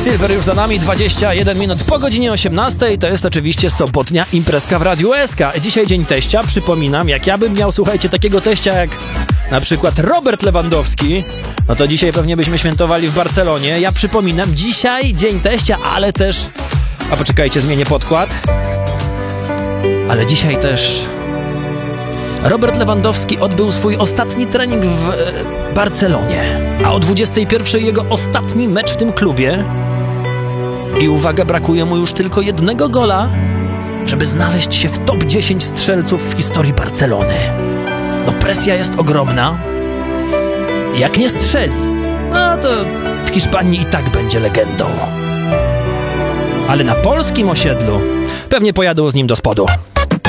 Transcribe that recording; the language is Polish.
Quicksilver już za nami, 21 minut po godzinie 18. To jest oczywiście sobotnia imprezka w Radiu SK. Dzisiaj dzień teścia, przypominam, jak ja bym miał, słuchajcie, takiego teścia jak na przykład Robert Lewandowski, no to dzisiaj pewnie byśmy świętowali w Barcelonie. Ja przypominam, dzisiaj dzień teścia, ale też... A poczekajcie, zmienię podkład. Ale dzisiaj też... Robert Lewandowski odbył swój ostatni trening w Barcelonie, a o 21 jego ostatni mecz w tym klubie. I uwaga, brakuje mu już tylko jednego gola, żeby znaleźć się w top 10 strzelców w historii Barcelony. No presja jest ogromna. Jak nie strzeli, no to w Hiszpanii i tak będzie legendą. Ale na polskim osiedlu pewnie pojadą z nim do spodu.